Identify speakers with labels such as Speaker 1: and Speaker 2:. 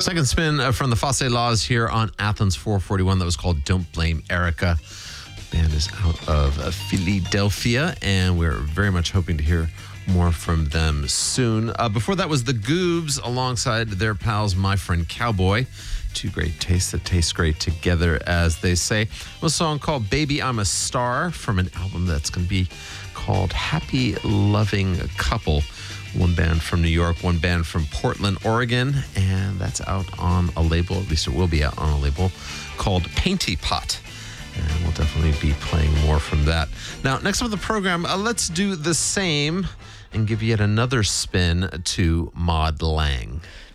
Speaker 1: Second spin from the Fosse Laws here on Athens 441. That was called Don't Blame Erica. The band is out of Philadelphia, and we're very much hoping to hear more from them soon. Before that was the Goobs alongside their pals My Friend Cowboy. Two great tastes that taste great together, as they say. A song called Baby I'm a Star from an album that's going to be called Happy Loving Couple. One band from New York, one band from Portland, Oregon, and that's out on a label, at least it will be out on a label, called Painty Pot. And we'll definitely be playing more from that. Now, next up on the program, let's do the same and give yet another spin to Maud Lang.